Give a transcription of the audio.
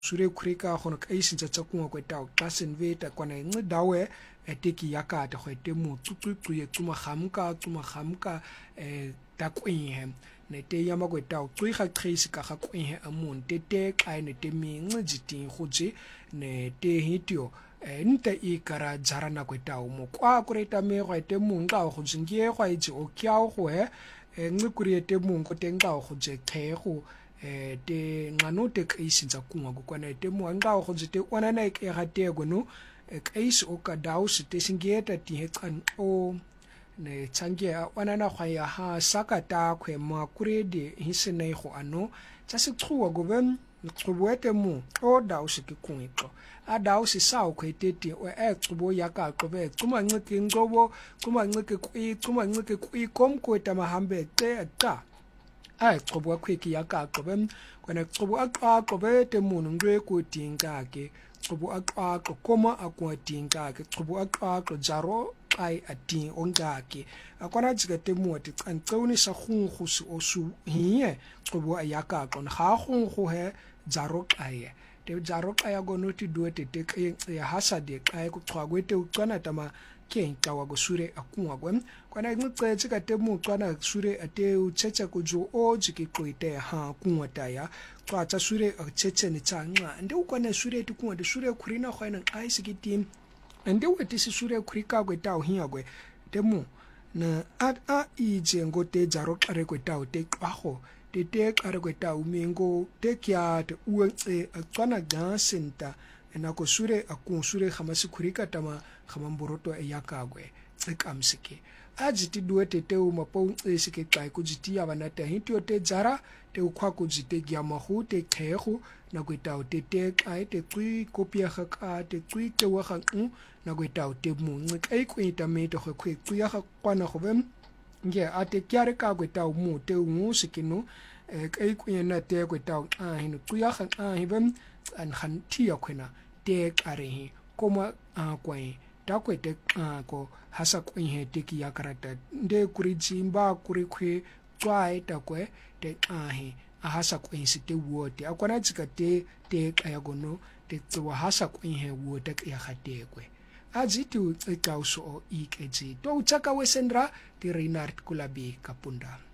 sure kurika gono ka isinza tsa kunga kweta xa senveta kwana dawe eteki yakata khwete mu tsutsutsu ye tsuma khamka takwihe nete yama kweta tsuiga trace ka ga kwihe amun tete ka ne temingi jitin khuje ne te hitio nte ikara jarana kweta mo kwa kureta me khwete munga go jingie khwa itsi o kyao go ngikuriete mungo tenga go je khego te nganote ka isinza kunga kwana te mo anga go jite ona na ke ga te gono kaisi o ka daus te singeta ti hekan o ne tsange ona na khwa ya ha sakata khwe ma kurede hisene go ano tsa se tsuwa go ben tsubuete mo o daus ke kungo a daus sa o khwetete o tsubo ya ka qobe tsuma ncike ngobo tsuma ncike kui komkweta mahambe te ta tsubo khweki ya ka qobe kwana tsubo a qobe te mo ngwe ko tinga ke tsubo a koma akwa tinga ke tsubo a jaro ai ati ongake akwana tsika te mo te tsantsoni sa khungu su osu hiye tsubo ya ka qona ga khungu he jaro kaye te jaro kaya go noti duete te ya hasade kaya ku xwagwete ucwana tama kenka wa go sure akunwa gwen kwana ngicetse ka te mu cwana sure ate uchecha kujo o jiki qoite ha kunwa taya xwatsa sure acheche ni tsanqa ndi ukwana sure ti kunwa de sure khurina khwana ai sikiti ndi wete si sure khurika go ta hiya go te mu na a ije ngote jaro kare go ta te xwago te kare kweta umengo te kya te uwe tswana ga senta ena ko sure akun sure khamasi khurika tama khamamboroto yakagwe tsekamsike ajiti duete te umapo sike kai kujiti abanata hitio te jara te ukhwa kujite gya mahu te khego na kweta te kai te tsui kopia ga te tsui te wa ga na kweta te munci kai kweta mete go khwe ya ga kwana go bem nge ate kyare ka kweta mu te ngu sikino kai kunyana te kweta hinu kuya ga hibem an khantia khwena te karehi koma kwai ta kwete ko hasa kwinhe te ki yakarata nde kuri jimba kuri khwe twai ta kwe te hasa kwinsi te wote akwana tsika te kaya gono te twa hasa kwinhe wote ya khatekwe ajitu tsauso o ikeji to uchaka wesendra ti Reinhard Kulabi Kapunda.